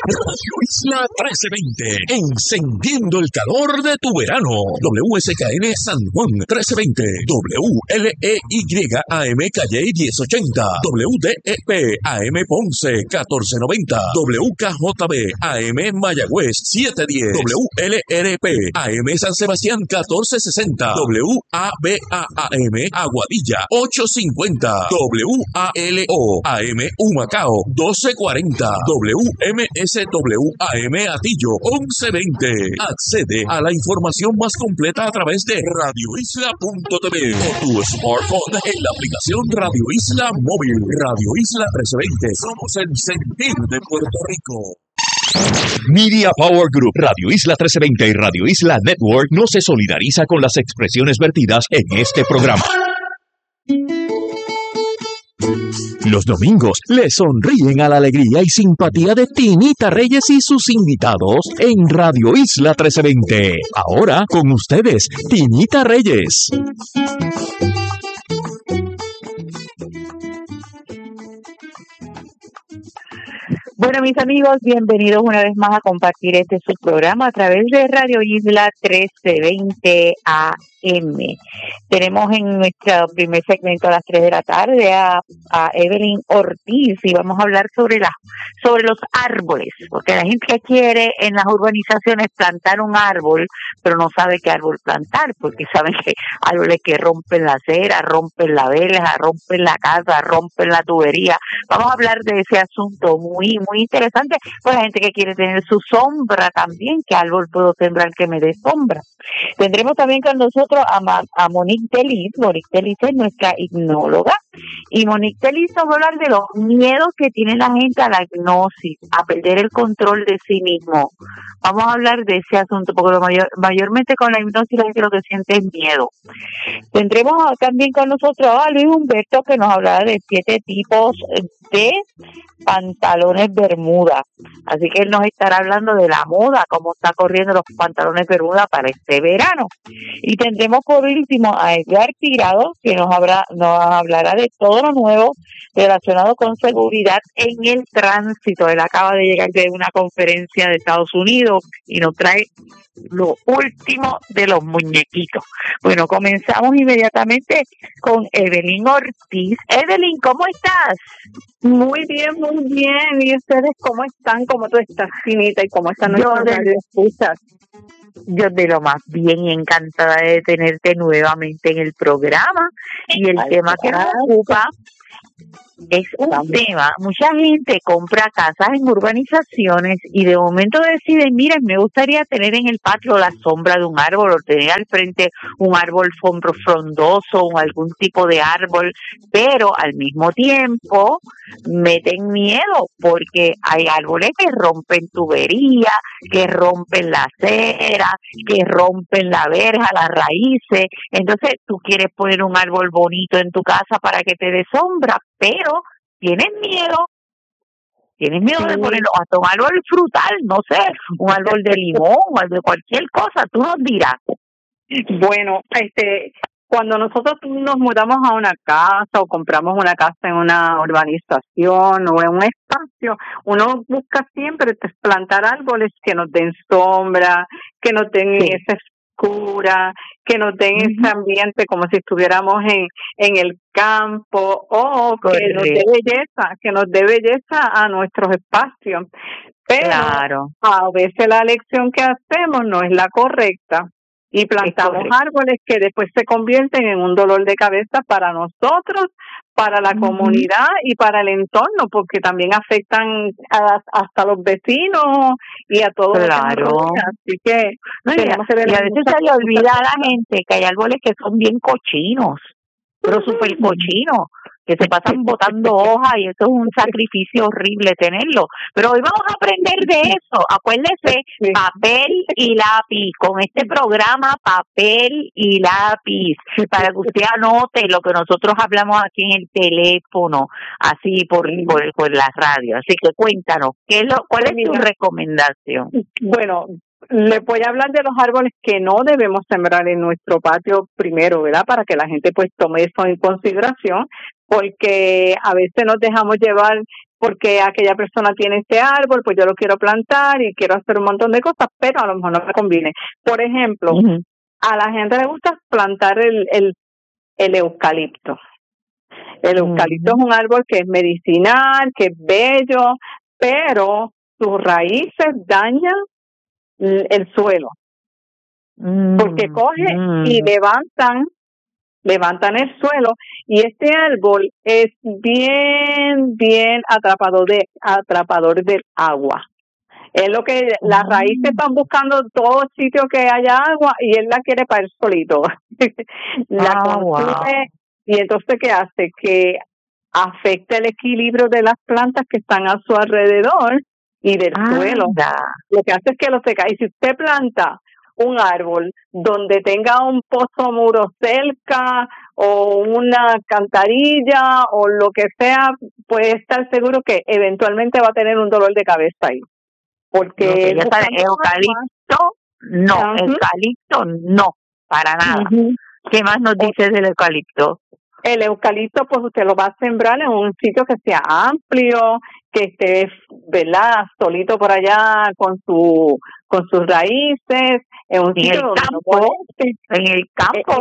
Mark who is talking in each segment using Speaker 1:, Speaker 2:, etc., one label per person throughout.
Speaker 1: Radio Isla 1320, encendiendo el calor de tu verano. WSKN San Juan 1320, WLEY AM Calle 1080, WDEP AM Ponce 1490, WKJB AM Mayagüez 710, WLRP AM San Sebastián 1460, WABA-AM Aguadilla 850, WALO AM Humacao 1240, WMSW-AM Atillo 1120. Accede a la información más completa a través de radioisla.tv o tu smartphone en la aplicación Radio Isla Móvil. Radio Isla 1320. Somos el sentir de Puerto Rico. Media Power Group, Radio Isla 1320 y Radio Isla Network no se solidariza con las expresiones vertidas en este programa. Los domingos le sonríen a la alegría y simpatía de Tinita Reyes y sus invitados en Radio Isla 1320. Ahora con ustedes, Tinita Reyes.
Speaker 2: Bueno, mis amigos, bienvenidos una vez más a compartir este su programa a través de Radio Isla 1320 AM. Tenemos en nuestro primer segmento a las 3 de la tarde a Evelyn Ortiz y vamos a hablar sobre los árboles, porque la gente quiere en las urbanizaciones plantar un árbol, pero no sabe qué árbol plantar, porque saben que árboles que rompen la acera, rompen la verja, rompen la casa, rompen la tubería. Vamos a hablar de ese asunto muy interesante, pues la gente que quiere tener su sombra también, ¿qué árbol puedo sembrar que me dé sombra? Tendremos también con nosotros a Monique Delis. Monique Delis es nuestra hipnóloga y Monique Delis nos va a hablar de los miedos que tiene la gente a la hipnosis, a perder el control de sí mismo. Vamos a hablar de ese asunto porque mayormente con la hipnosis la gente lo que siente es miedo. Tendremos también con nosotros a Luis Humberto que nos hablará de 7 tipos de pantalones bermuda. Así que él nos estará hablando de la moda, cómo está corriendo los pantalones bermuda para este verano. Y tendremos por último a Edgar Tirado que nos hablará de todo lo nuevo relacionado con seguridad en el tránsito. Él acaba de llegar de una conferencia de Estados Unidos y nos trae lo último de los muñequitos. Bueno, comenzamos inmediatamente con Evelyn Ortiz. Evelyn, ¿cómo estás?
Speaker 3: Muy bien, muy bien. ¿Y ustedes cómo están? ¿Cómo tú estás, Finita? ¿Y cómo están nuestros radioescuchas?
Speaker 2: Yo de lo más bien y encantada de tenerte nuevamente en el programa. Y el tema que nos ocupa es un tema. Mucha gente compra casas en urbanizaciones y de momento deciden, miren, me gustaría tener en el patio la sombra de un árbol o tener al frente un árbol frondoso o algún tipo de árbol, pero al mismo tiempo meten miedo porque hay árboles que rompen tubería, que rompen la acera, que rompen la verja, las raíces. Entonces tú quieres poner un árbol bonito en tu casa para que te dé sombra, pero tienes miedo de ponerlo hasta un árbol frutal, no sé, un árbol de limón, o de cualquier cosa, tú nos dirás.
Speaker 3: Bueno, cuando nosotros nos mudamos a una casa o compramos una casa en una urbanización o en un espacio, uno busca siempre plantar árboles que nos den sombra, que nos den esa oscura, que nos den ese ambiente como si estuviéramos en el campo o que nos dé belleza a nuestros espacios. Pero a veces la elección que hacemos no es la correcta y plantamos árboles que después se convierten en un dolor de cabeza para nosotros, para la comunidad y para el entorno, porque también afectan hasta los vecinos y a todos los demás. Así que tenemos que ver.
Speaker 2: Y a veces se le olvida a la gente que hay árboles que son bien cochinos, pero súper cochinos, que se pasan botando hojas y eso es un sacrificio horrible tenerlo. Pero hoy vamos a aprender de eso. Acuérdese, papel y lápiz. Con este programa, papel y lápiz, para que usted anote lo que nosotros hablamos aquí en el teléfono, así por la radio. Así que cuéntanos, ¿cuál es tu recomendación?
Speaker 3: Bueno, le voy a hablar de los árboles que no debemos sembrar en nuestro patio primero, ¿verdad? Para que la gente pues tome eso en consideración, porque a veces nos dejamos llevar porque aquella persona tiene este árbol, pues yo lo quiero plantar y quiero hacer un montón de cosas, pero a lo mejor no me conviene. Por ejemplo, a la gente le gusta plantar el eucalipto. El eucalipto es un árbol que es medicinal, que es bello, pero sus raíces dañan el suelo, porque cogen y levantan el suelo, y este árbol es bien atrapador del agua. Es lo que las raíces están buscando todo sitio que haya agua y él la quiere para él solito. La consume y entonces ¿qué hace? Que afecta el equilibrio de las plantas que están a su alrededor y del suelo. Lo que hace es que lo seca. Y si usted planta un árbol donde tenga un pozo muro cerca o una cantarilla o lo que sea, puede estar seguro que eventualmente va a tener un dolor de cabeza ahí. Porque
Speaker 2: eucalipto no, para nada. ¿Qué más nos dices del eucalipto?
Speaker 3: El eucalipto, pues usted lo va a sembrar en un sitio que sea amplio, que esté, ¿verdad?, solito por allá con sus raíces, en un sitio donde
Speaker 2: en el campo,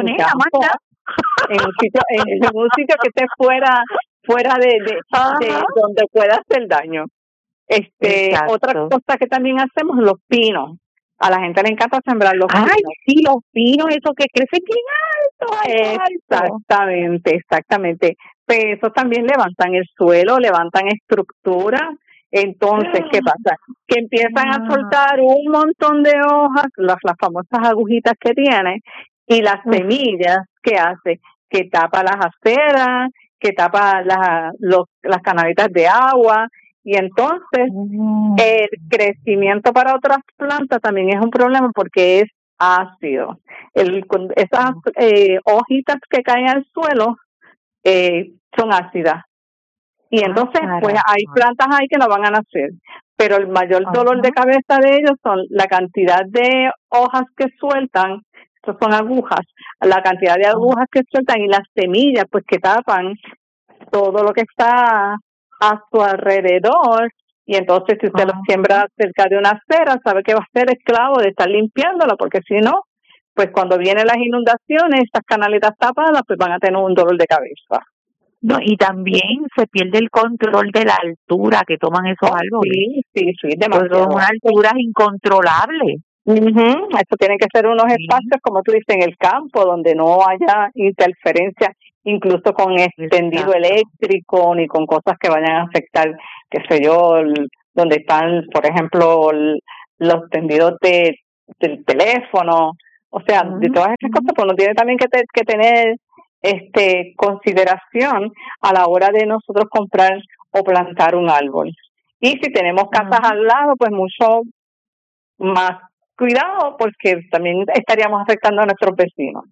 Speaker 3: en un sitio que esté fuera de donde pueda hacer daño. Otra cosa que también hacemos, los pinos. A la gente le encanta sembrar los pinos.
Speaker 2: Sí, los pinos, eso que crece bien alto.
Speaker 3: Exactamente. Pues eso también levantan el suelo, levantan estructuras. Entonces, ¿qué pasa? Que empiezan a soltar un montón de hojas, las famosas agujitas que tiene, y las semillas, ¿qué hace? Que tapa las aceras, que tapa las canalitas de agua. Y entonces el crecimiento para otras plantas también es un problema porque es ácido. Esas hojitas que caen al suelo son ácidas. Y entonces pues hay plantas ahí que no van a nacer. Pero el mayor dolor de cabeza de ellos son la cantidad de hojas que sueltan, estos son agujas, la cantidad de agujas que sueltan y las semillas pues que tapan todo lo que está a su alrededor, y entonces si usted lo siembra cerca de una acera, sabe que va a ser esclavo de estar limpiándola, porque si no, pues cuando vienen las inundaciones, estas canaletas tapadas, pues van a tener un dolor de cabeza.
Speaker 2: No, y también se pierde el control de la altura que toman esos árboles.
Speaker 3: Sí, demasiado.
Speaker 2: Pues son unas alturas incontrolables.
Speaker 3: Eso tienen que ser unos espacios, como tú dices, en el campo, donde no haya interferencia, incluso con extendido eléctrico, ni con cosas que vayan a afectar, qué sé yo, donde están, por ejemplo, los tendidos del teléfono. O sea, de todas estas cosas, pues uno tiene también que tener consideración a la hora de nosotros comprar o plantar un árbol. Y si tenemos casas al lado, pues mucho más cuidado, porque también estaríamos afectando a nuestros vecinos.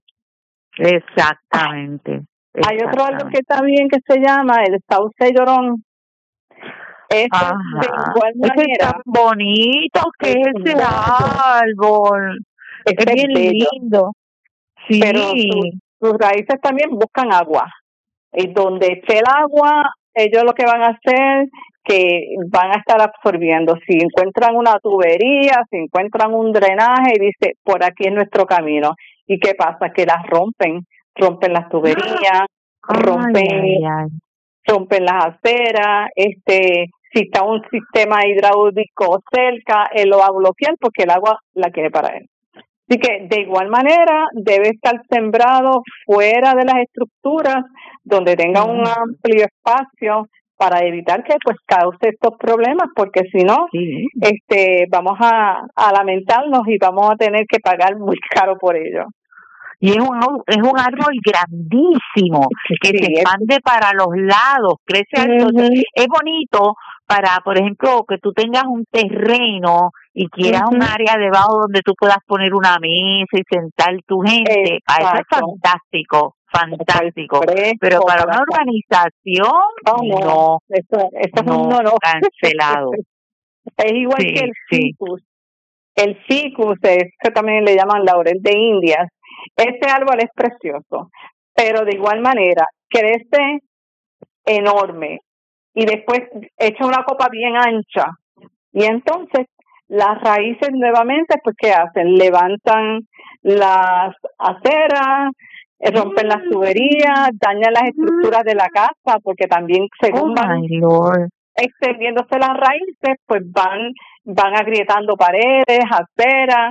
Speaker 2: Exactamente.
Speaker 3: Hay otro árbol que está bien, que se llama el sauce llorón. De igual manera.
Speaker 2: Es tan bonito que es ese árbol. Es bien lindo. Sí.
Speaker 3: Pero sus raíces también buscan agua. Y donde esté el agua, ellos lo que van a hacer, que van a estar absorbiendo. Si encuentran una tubería, si encuentran un drenaje, y dice, por aquí es nuestro camino. ¿Y qué pasa? Que las rompen las tuberías, rompen las aceras, si está un sistema hidráulico cerca, él lo va a bloquear porque el agua la quiere para él. Así que de igual manera debe estar sembrado fuera de las estructuras, donde tenga un amplio espacio, para evitar que pues cause estos problemas, porque si no, vamos a lamentarnos y vamos a tener que pagar muy caro por ello.
Speaker 2: Y es un árbol grandísimo, que se expande para los lados, crece alto. Es bonito para, por ejemplo, que tú tengas un terreno y quieras un área debajo donde tú puedas poner una mesa y sentar tu gente. Eso es fantástico. Pero para una urbanización, no.
Speaker 3: Eso es un no.
Speaker 2: Cancelado.
Speaker 3: Es igual que el ficus. El ficus que también le llaman laurel de Indias. Este árbol es precioso, pero de igual manera crece enorme, y después echa una copa bien ancha. Y entonces las raíces nuevamente, pues, ¿qué hacen? Levantan las aceras, rompen las tuberías, dañan las estructuras de la casa, porque también según van extendiéndose las raíces, pues van agrietando paredes, aceras.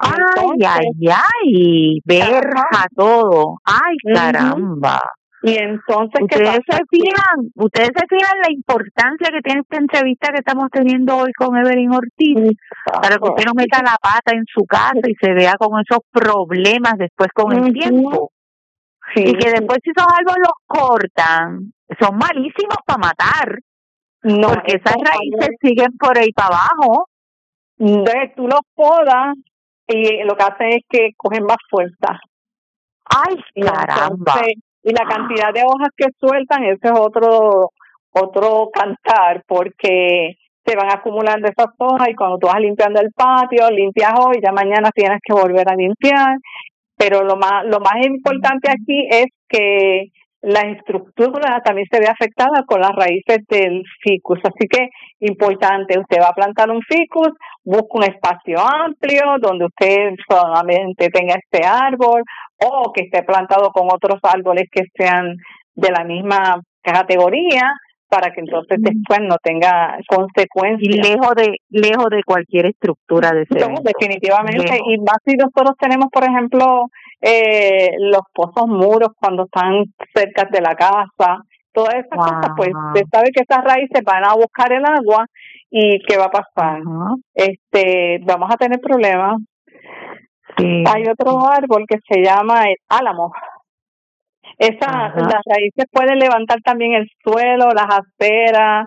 Speaker 2: Verja todo. Ay, caramba.
Speaker 3: Y entonces,
Speaker 2: ustedes se fijan la importancia que tiene esta entrevista que estamos teniendo hoy con Evelyn Ortiz, para que usted no meta la pata en su casa y se vea con esos problemas después con el tiempo. Sí, y que después si esos árboles los cortan, son malísimos para matar, porque esas raíces siguen por ahí para abajo.
Speaker 3: Tú los podas y lo que hacen es que cogen más fuerza.
Speaker 2: Ay, caramba.
Speaker 3: Y la cantidad de hojas que sueltan, ese es otro cantar, porque se van acumulando esas hojas y cuando tú vas limpiando el patio, limpias hoy, ya mañana tienes que volver a limpiar. Pero lo más importante aquí es que la estructura también se ve afectada con las raíces del ficus. Así que importante, usted va a plantar un ficus, busca un espacio amplio donde usted solamente tenga este árbol o que esté plantado con otros árboles que sean de la misma categoría para que entonces después no tenga consecuencias.
Speaker 2: Y lejos de cualquier estructura de cemento.
Speaker 3: No, definitivamente. Lejos. Y más si nosotros tenemos, por ejemplo, los pozos muros cuando están cerca de la casa, todas esas cosas, pues usted sabe que esas raíces van a buscar el agua y ¿qué va a pasar? Vamos a tener problemas. Sí. Hay otro árbol que se llama el álamo. Las raíces pueden levantar también el suelo, las aceras,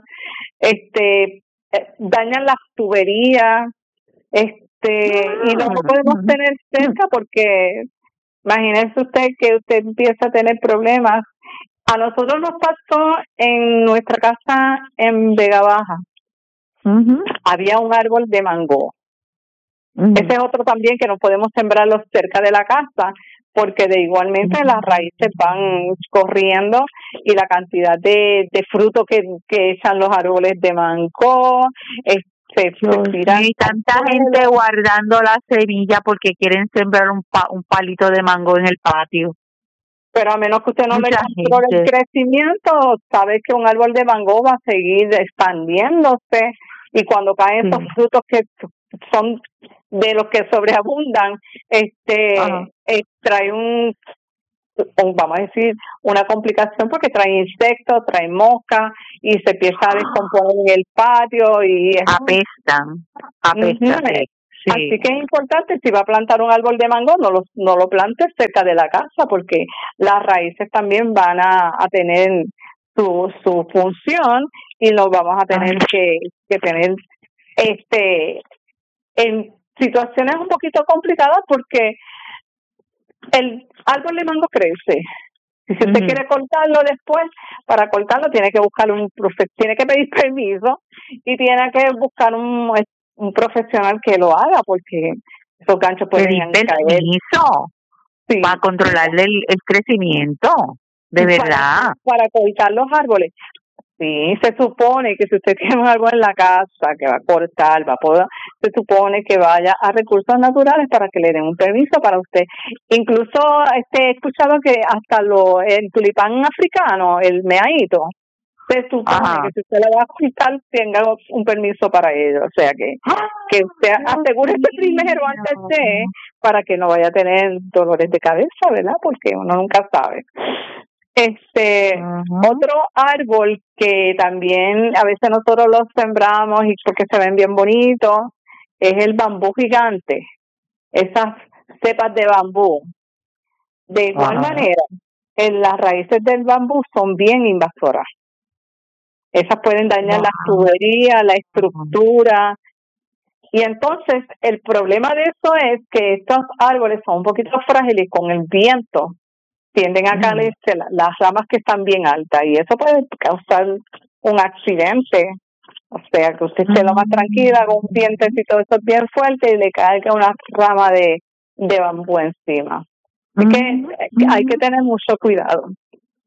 Speaker 3: dañan las tuberías, y no lo podemos tener cerca porque imagínese usted que usted empieza a tener problemas. A nosotros nos pasó en nuestra casa en Vega Baja. Había un árbol de mango. Ese es otro también que no podemos sembrarlo cerca de la casa porque de igualmente las raíces van corriendo y la cantidad de fruto que echan los árboles de mango se tiran.
Speaker 2: Y tanta gente guardando la semilla porque quieren sembrar un palito de mango en el patio.
Speaker 3: Pero a menos que usted no le controle el crecimiento, sabe que un árbol de mango va a seguir expandiéndose y cuando caen esos frutos que son de los que sobreabundan, trae vamos a decir, una complicación porque trae insectos, trae moscas y se empieza a descomponer en el patio y
Speaker 2: apestan.
Speaker 3: Sí. Así que es importante, si va a plantar un árbol de mango, no lo plante cerca de la casa porque las raíces también van a tener su función y nos vamos a tener que tener en situaciones un poquito complicadas porque el árbol de mango crece. Y si usted quiere cortarlo después, para cortarlo tiene que buscar tiene que pedir permiso y tiene que buscar un profesional que lo haga porque esos ganchos pueden caer.
Speaker 2: Permiso para controlarle el crecimiento, de verdad.
Speaker 3: Para cortar los árboles. Sí, se supone que si usted tiene un árbol en la casa que va a cortar, va a podar, se supone que vaya a recursos naturales para que le den un permiso para usted. Incluso he escuchado que hasta el tulipán africano, el meaíto, se supone que si usted le va a cortar tenga un permiso para ello. O sea que usted asegúrese primero antes para que no vaya a tener dolores de cabeza, ¿verdad? Porque uno nunca sabe. Otro árbol que también a veces nosotros los sembramos y porque se ven bien bonitos es el bambú gigante, esas cepas de bambú. De igual manera, las raíces del bambú son bien invasoras. Esas pueden dañar las tuberías, la estructura. Y entonces el problema de eso es que estos árboles son un poquito frágiles con el viento. Tienden a caerse las ramas que están bien altas y eso puede causar un accidente. O sea, que usted esté lo más tranquila con un vientecito, eso es bien fuerte y le caiga una rama de bambú encima. Así que hay que tener mucho cuidado.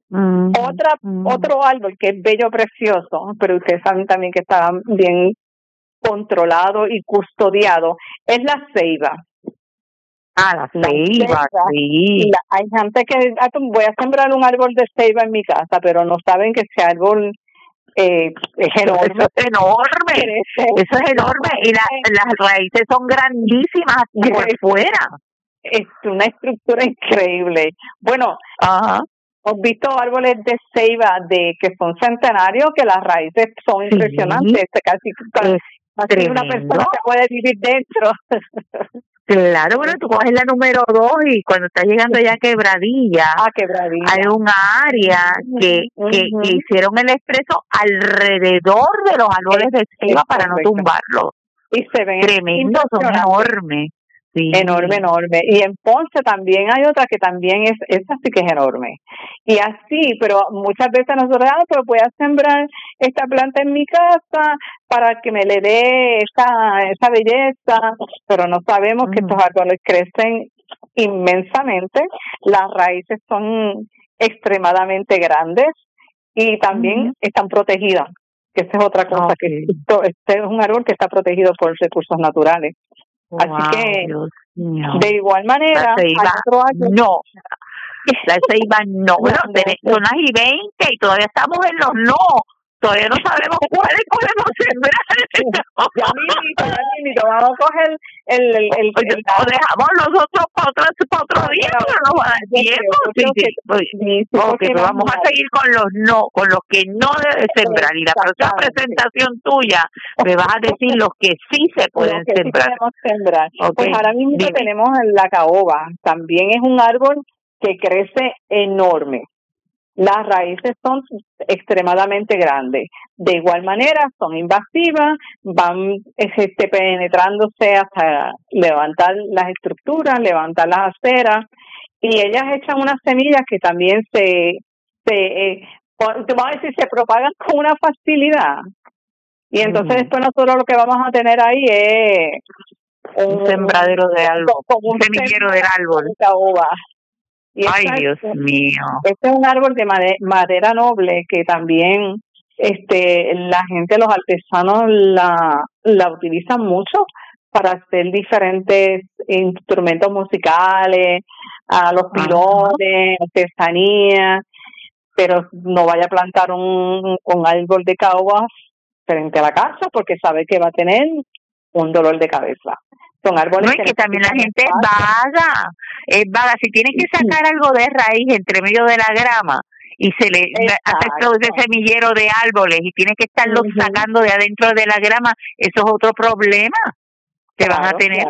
Speaker 3: Otro árbol que es bello, precioso, pero ustedes saben también que está bien controlado y custodiado, es la ceiba.
Speaker 2: La ceiba, sí.
Speaker 3: Hay gente que voy a sembrar un árbol de ceiba en mi casa, pero no saben que ese árbol es enorme.
Speaker 2: Eso es enorme. Eso es enorme. Y las raíces son grandísimas por fuera.
Speaker 3: Es una estructura increíble. Bueno, hemos visto árboles de ceiba que son centenarios, que las raíces son impresionantes. Casi una persona se puede vivir dentro.
Speaker 2: Claro, bueno, tú coges la número 2 y cuando estás llegando ya a Quebradilla, hay un área que hicieron el expreso alrededor de los árboles de ceiba para no tumbarlos.
Speaker 3: Y se ven
Speaker 2: tremendos, son enormes. Sí.
Speaker 3: Enorme. Y en Ponce también hay otra que también esa sí que es enorme. Y así, pero muchas veces nosotros, pues voy a sembrar esta planta en mi casa para que me le dé esa belleza, pero no sabemos que estos árboles crecen inmensamente, las raíces son extremadamente grandes y también están protegidas, que esa es otra cosa, que este es un árbol que está protegido por recursos naturales. Así que, de igual manera,
Speaker 2: la ceiba no. Bueno, son las y 20 y todavía estamos en los no. Todavía no sabemos cuáles podemos sembrar.
Speaker 3: Ya mismito, vamos a coger
Speaker 2: o dejamos los otros para otro día, pero no va a dar tiempo. Porque vamos a seguir con los que no debes sembrar. Y la próxima presentación tuya me vas a decir los que sí se pueden sembrar.
Speaker 3: Pues ahora mismo tenemos la caoba. También es un árbol que crece enorme. Las raíces son extremadamente grandes. De igual manera, son invasivas, van penetrándose hasta levantar las estructuras, levantar las aceras, y ellas echan unas semillas que también te vamos a decir, se propagan con una facilidad. Y entonces después nosotros lo que vamos a tener ahí es
Speaker 2: un sembradero de árbol, un semillero del árbol. Ay, Dios mío.
Speaker 3: Este es un árbol de madera noble que también la gente, los artesanos la utilizan mucho para hacer diferentes instrumentos musicales, a los pilones, artesanía, pero no vaya a plantar un árbol de caoba frente a la casa porque sabe que va a tener un dolor de cabeza. Son árboles
Speaker 2: que también la gente es vaga. Si tienes que sacar algo de raíz entre medio de la grama y se le hace ese semillero de árboles y tienes que estarlo sacando de adentro de la grama, eso es otro problema que van a tener.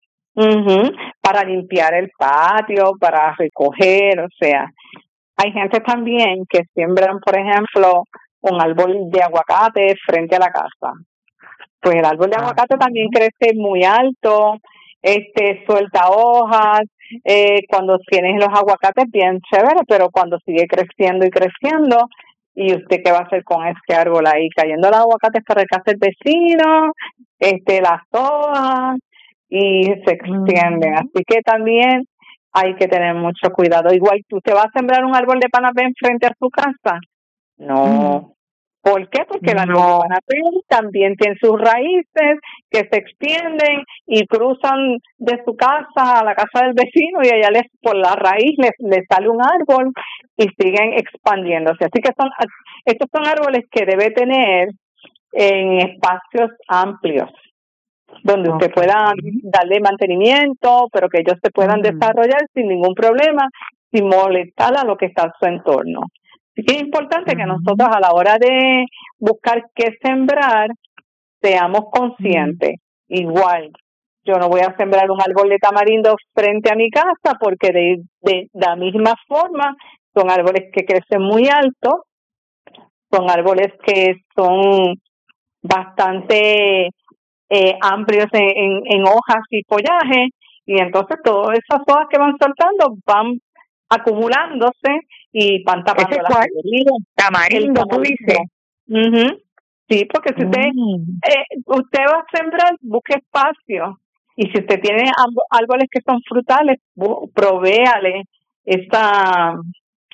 Speaker 3: Para limpiar el patio, para recoger, o sea, hay gente también que siembran, por ejemplo, un árbol de aguacate frente a la casa. Pues el árbol de aguacate también crece muy alto, suelta hojas, cuando tienes los aguacates bien chévere, pero cuando sigue creciendo y creciendo, ¿y usted qué va a hacer con ese árbol ahí? Cayendo los aguacates para el casa del vecino, las hojas, y se extienden. Así que también hay que tener mucho cuidado. Igual, ¿tú te vas a sembrar un árbol de panapén frente a tu casa? No. ¿Por qué? Porque la panapén también tiene sus raíces que se extienden y cruzan de su casa a la casa del vecino y allá por la raíz les sale un árbol y siguen expandiéndose. Así que estos son árboles que debe tener en espacios amplios donde usted pueda darle mantenimiento, pero que ellos se puedan desarrollar sin ningún problema, sin molestar a lo que está a su entorno. Así que es importante que nosotros a la hora de buscar qué sembrar, seamos conscientes. Igual, yo no voy a sembrar un árbol de tamarindo frente a mi casa porque de la misma forma son árboles que crecen muy alto, son árboles que son bastante amplios en hojas y follaje, y entonces todas esas hojas que van soltando van acumulándose y van tapando las flores.
Speaker 2: Tamarindo, tú dices.
Speaker 3: Sí, porque si usted va a sembrar, busque espacio, y si usted tiene árboles que son frutales, provéale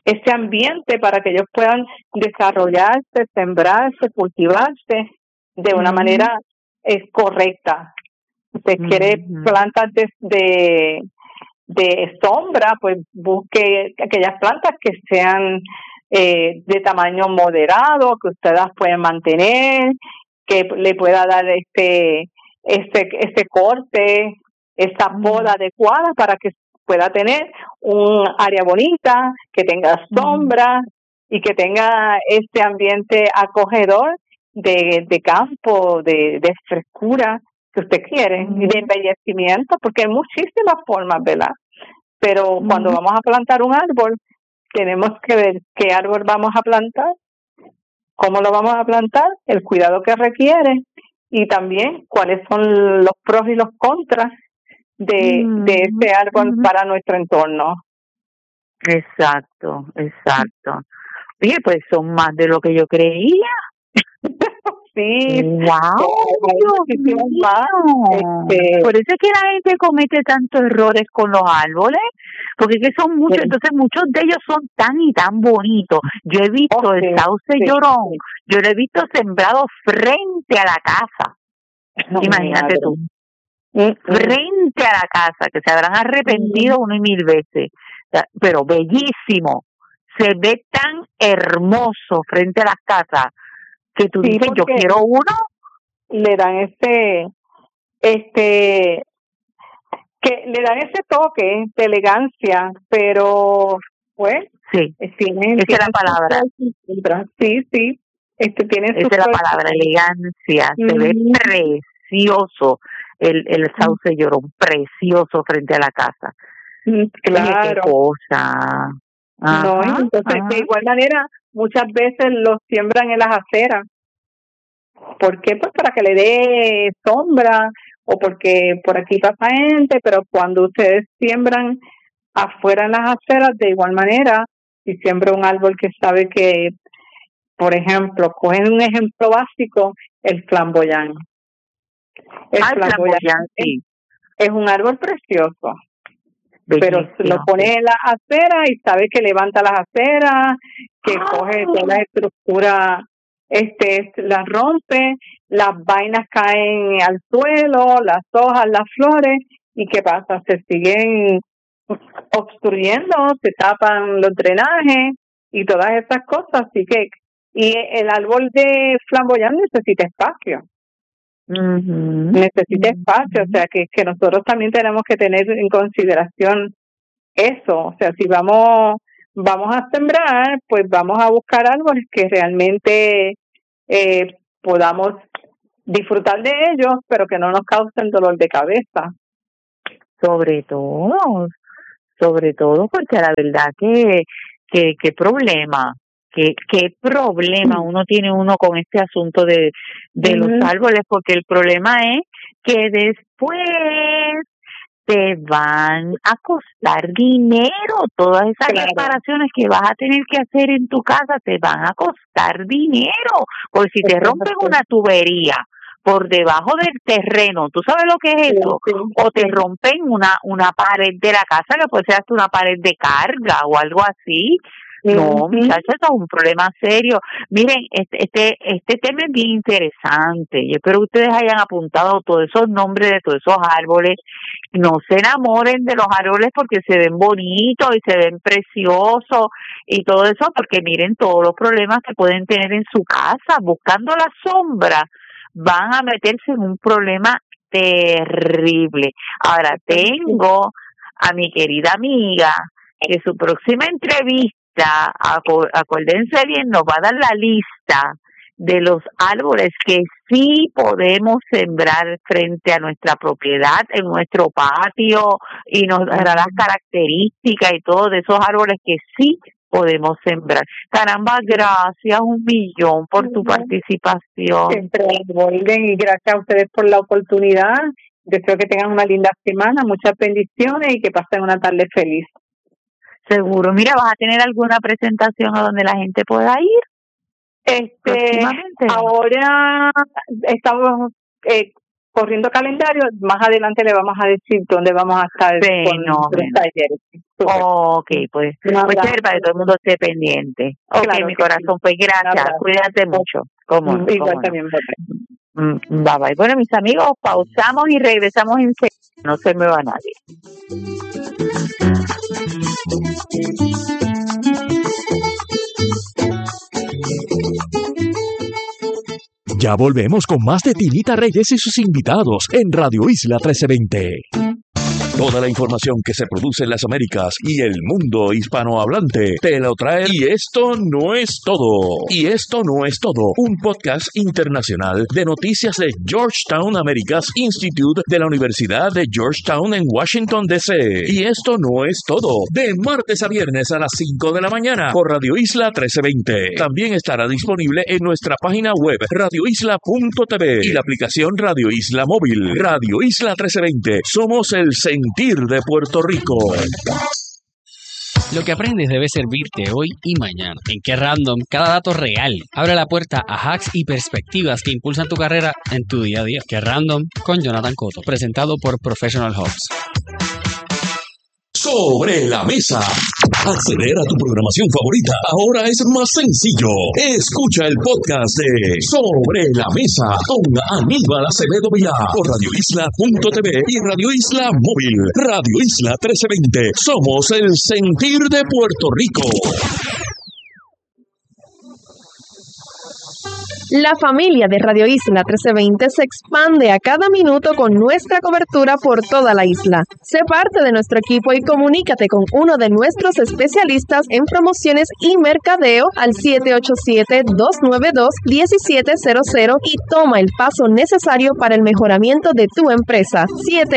Speaker 3: ese ambiente para que ellos puedan desarrollarse, sembrarse, cultivarse de una manera correcta. Usted quiere plantas de sombra, pues busque aquellas plantas que sean de tamaño moderado, que usted las pueda mantener, que le pueda dar este corte, esa poda adecuada para que pueda tener un área bonita, que tenga sombra y que tenga este ambiente acogedor de campo, de frescura que usted quiere, y de embellecimiento, porque hay muchísimas formas, ¿verdad? Pero cuando vamos a plantar un árbol, tenemos que ver qué árbol vamos a plantar, cómo lo vamos a plantar, el cuidado que requiere y también cuáles son los pros y los contras de ese árbol para nuestro entorno.
Speaker 2: Exacto. Oye, pues son más de lo que yo creía.
Speaker 3: Sí,
Speaker 2: wow, por eso es que la gente comete tantos errores con los árboles, porque es que son muchos, entonces muchos de ellos son tan y tan bonitos. Yo he visto el sauce llorón, yo lo he visto sembrado frente a la casa. Imagínate tú, frente a la casa, que se habrán arrepentido 1,000 veces, pero bellísimo, se ve tan hermoso frente a las casas que tú dices, yo quiero uno.
Speaker 3: Le dan que le dan ese toque de elegancia, pero pues
Speaker 2: sí, esa es la palabra.
Speaker 3: Sí, tiene
Speaker 2: esa es la palabra, elegancia. Se ve precioso el sauce llorón, precioso frente a la casa.
Speaker 3: Claro.
Speaker 2: Qué cosa.
Speaker 3: Entonces de igual manera muchas veces los siembran en las aceras. ¿Por qué? Pues para que le dé sombra o porque por aquí pasa gente, pero cuando ustedes siembran afuera en las aceras, de igual manera, si siembra un árbol que sabe que, por ejemplo, cogen un ejemplo básico, el flamboyán. El flamboyán sí. Es un árbol precioso. Bellísimo. Pero lo pone en la acera y sabe que levanta las aceras, que coge toda la estructura, las rompe, las vainas caen al suelo, las hojas, las flores, y ¿qué pasa? Se siguen obstruyendo, se tapan los drenajes y todas esas cosas, así que y el árbol de flamboyán necesita espacio. Necesita espacio, o sea que nosotros también tenemos que tener en consideración eso, o sea, si vamos a sembrar, pues vamos a buscar árboles que realmente podamos disfrutar de ellos, pero que no nos causen dolor de cabeza.
Speaker 2: Sobre todo porque la verdad que qué problema. ¿Qué problema tiene uno con este asunto de los árboles? Porque el problema es que después te van a costar dinero. Todas esas reparaciones que vas a tener que hacer en tu casa te van a costar dinero. Porque si te rompen una tubería por debajo del terreno, ¿tú sabes lo que es eso? O te rompen una pared de la casa, que puede ser hasta una pared de carga o algo así. No, muchachos, eso es un problema serio. Miren, este tema es bien interesante. Yo espero que ustedes hayan apuntado todos esos nombres de todos esos árboles. No se enamoren de los árboles porque se ven bonitos y se ven preciosos y todo eso, porque miren todos los problemas que pueden tener en su casa. Buscando la sombra, van a meterse en un problema terrible. Ahora, tengo a mi querida amiga que su próxima entrevista, acuérdense bien, nos va a dar la lista de los árboles que sí podemos sembrar frente a nuestra propiedad, en nuestro patio, y nos dará las características y todo de esos árboles que sí podemos sembrar. Caramba, gracias 1,000,000 por tu participación.
Speaker 3: Siempre vuelven y gracias a ustedes por la oportunidad. Deseo que tengan una linda semana, muchas bendiciones y que pasen una tarde feliz.
Speaker 2: Seguro. Mira, ¿vas a tener alguna presentación a donde la gente pueda ir?
Speaker 3: Ahora estamos corriendo calendario, más adelante le vamos a decir dónde vamos a estar con nuestros talleres.
Speaker 2: Ok, pues chévere para que todo el mundo esté pendiente. Ok, claro, mi corazón, pues gracias, cuídate mucho.
Speaker 3: Igual también,
Speaker 2: bye bye. Bueno, mis amigos, pausamos y regresamos enseguida. No se me va nadie.
Speaker 1: Ya volvemos con más de Tinita Reyes y sus invitados en Radio Isla 1320. Toda la información que se produce en las Américas y el mundo hispanohablante te lo trae Y Esto No Es Todo. Y Esto No Es Todo, un podcast internacional de noticias de Georgetown Americas Institute de la Universidad de Georgetown en Washington, D.C. Y Esto No Es Todo, de martes a viernes a las 5 de la mañana por Radio Isla 1320. También estará disponible en nuestra página web radioisla.tv y la aplicación Radio Isla Móvil. Radio Isla 1320, somos el sentir de Puerto Rico.
Speaker 4: Lo que aprendes debe servirte hoy y mañana. En Qué Random, cada dato real abre la puerta a hacks y perspectivas que impulsan tu carrera en tu día a día. Qué Random con Jonathan Cotto, presentado por Professional Hubs.
Speaker 1: Sobre la mesa. Acceder a tu programación favorita ahora es más sencillo. Escucha el podcast de Sobre la Mesa con Aníbal Acevedo Vilá por radioisla.tv y Radio Isla Móvil. Radio Isla 1320. Somos el sentir de Puerto Rico.
Speaker 5: La familia de Radio Isla 1320 se expande a cada minuto con nuestra cobertura por toda la isla. Sé parte de nuestro equipo y comunícate con uno de nuestros especialistas en promociones y mercadeo al 787-292-1700 y toma el paso necesario para el mejoramiento de tu empresa.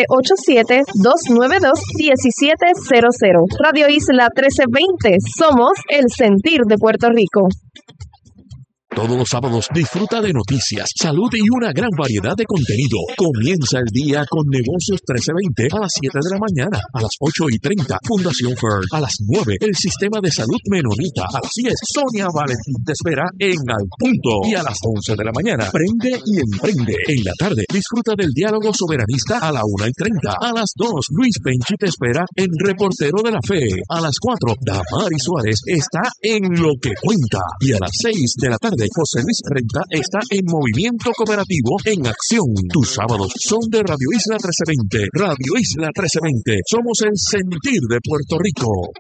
Speaker 5: 787-292-1700. Radio Isla 1320. Somos el sentir de Puerto Rico.
Speaker 1: Todos los sábados disfruta de noticias, salud y una gran variedad de contenido. Comienza el día con Negocios 1320 a las 7 de la mañana, a las 8:30 Fundación Fern, a las 9 el Sistema de Salud Menonita, a las 10 Sonia Valentín te espera en Al Punto y a las 11 de la mañana Prende y Emprende. En la tarde disfruta del diálogo soberanista a la 1:30, a las 2 Luis Penchi te espera en Reportero de la Fe, a las 4 Damari Suárez está en Lo que Cuenta y a las 6 de la tarde José Luis Renta está en Movimiento Cooperativo en Acción. Tus sábados son de Radio Isla 1320. Radio Isla 1320. Somos el sentir de Puerto Rico.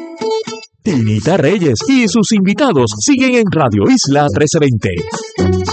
Speaker 1: Tinita Reyes y sus invitados siguen en Radio Isla 1320.